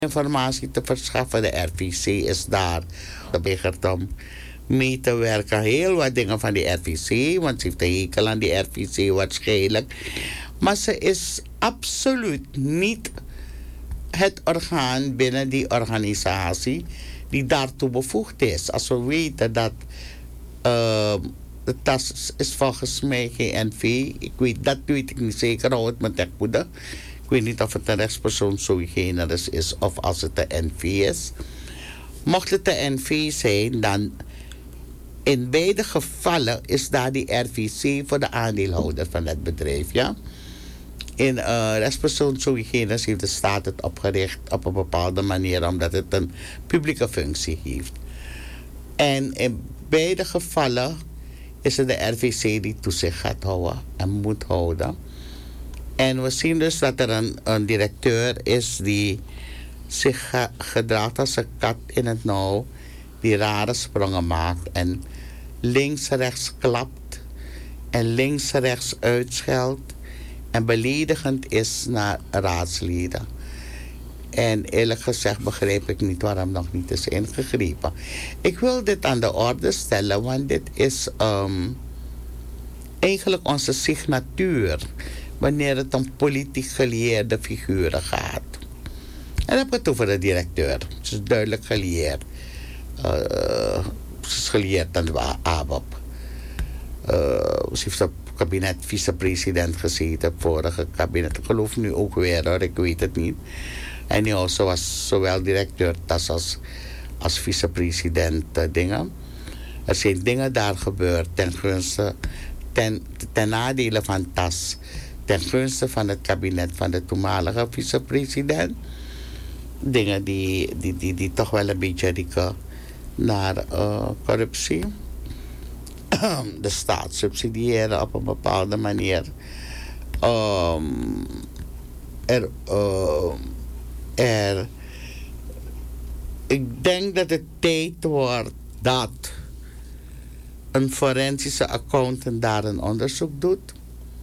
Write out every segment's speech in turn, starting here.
informatie te verschaffen. De RVC is daar. Geweigerd om mee te werken. Heel wat dingen van die RVC, want ze heeft een hekel aan die RVC waarschijnlijk. Maar ze is absoluut niet het orgaan binnen die organisatie die daartoe bevoegd is. Als we weten dat de tas is volgens mij geen NV. Dat weet ik niet zeker, hou het me ten goede. Ik weet niet of het een rechtspersoon sui generis is of als het de NV is. Mocht het de NV zijn, dan in beide gevallen is daar die RVC voor de aandeelhouder van het bedrijf, ja. In rechtspersoon sui generis heeft de staat het opgericht op een bepaalde manier, omdat het een publieke functie heeft. En in beide gevallen is het de RVC die toezicht gaat houden en moet houden. En we zien dus dat er een directeur is die zich gedraagt als een kat in het nauw, die rare sprongen maakt en links-rechts klapt en links-rechts uitscheldt en beledigend is naar raadsleden. En eerlijk gezegd begrijp ik niet waarom nog niet is ingegrepen. Ik wil dit aan de orde stellen, want dit is eigenlijk onze signatuur wanneer het om politiek gelieerde figuren gaat. En dan heb ik het over de directeur. Ze is duidelijk gelieerd. Ze is gelieerd aan de ABAP. Ze heeft op kabinet vicepresident gezeten, het vorige kabinet. Ik geloof nu ook weer, hoor, ik weet het niet. En ja, ze was zowel directeur TAS als vicepresident dingen. Er zijn dingen daar gebeurd ten nadele van TAS, ten gunste van het kabinet van de toenmalige vicepresident. Dingen die toch wel een beetje rieken naar corruptie. De staat subsidiëren op een bepaalde manier. Ik denk dat het tijd wordt dat een forensische accountant daar een onderzoek doet.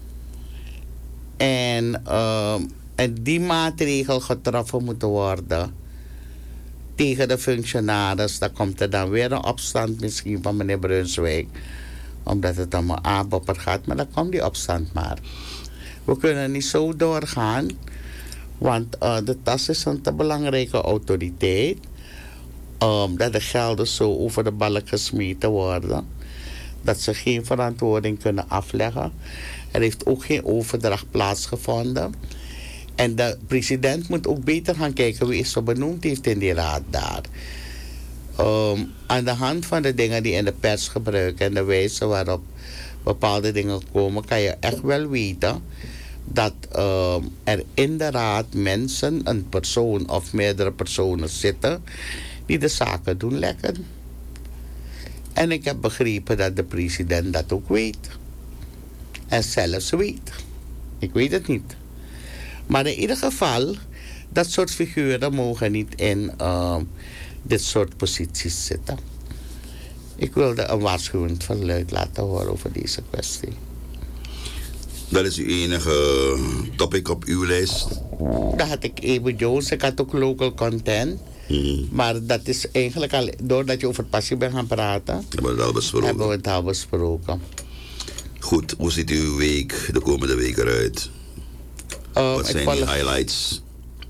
En die maatregel getroffen moeten worden tegen de functionaris. Dan komt er dan weer een opstand misschien van meneer Brunswijk, omdat het om een aanbopper gaat. Maar dan komt die opstand maar. We kunnen niet zo doorgaan, want de TAS is een te belangrijke autoriteit. Dat de gelden zo over de balk gesmeten worden, dat ze geen verantwoording kunnen afleggen. Er heeft ook geen overdracht plaatsgevonden. En de president moet ook beter gaan kijken wie is zo benoemd heeft in die raad daar. Aan de hand van de dingen die in de pers gebruiken en de wijze waarop bepaalde dingen komen, kan je echt wel weten dat er in de raad mensen, een persoon of meerdere personen zitten die de zaken doen lekker. En ik heb begrepen dat de president dat ook weet. En zelfs weet. Ik weet het niet. Maar in ieder geval, dat soort figuren mogen niet in dit soort posities zitten. Ik wilde een waarschuwend verluid laten horen over deze kwestie. Dat is uw enige topic op uw lijst? Dat had ik even Jones. Ik had ook local content. Maar dat is eigenlijk al, doordat je over passie bent gaan praten, hebben we het al besproken. Goed, hoe ziet uw week de komende week eruit? Wat zijn die highlights?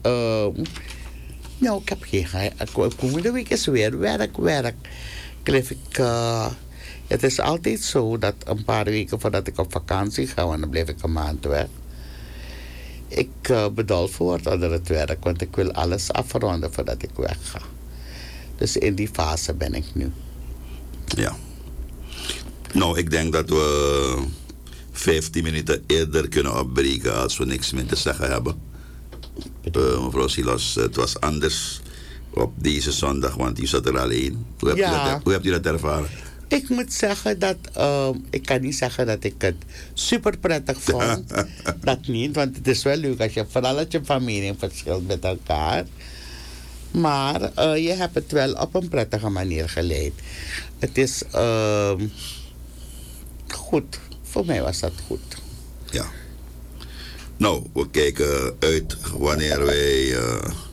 Nou, ik heb geen highlights. Komende week is weer werk. Cliff, het is altijd zo dat een paar weken voordat ik op vakantie ga, want dan blijf ik een maand weg, ik bedolven word onder het werk, want ik wil alles afronden voordat ik wegga. Dus in die fase ben ik nu. Ja. Nou, ik denk dat we 15 minuten eerder kunnen opbreken als we niks meer te zeggen hebben. Mevrouw Silas, het was anders op deze zondag, want u zat er alleen. Hoe hebt u dat ervaren? Ik moet zeggen dat, ik kan niet zeggen dat ik het super prettig vond. Dat niet, want het is wel leuk als je vooral als je van mening verschilt met elkaar. Maar je hebt het wel op een prettige manier geleid. Het is goed. Voor mij was dat goed. Ja. Nou, we kijken uit wanneer wij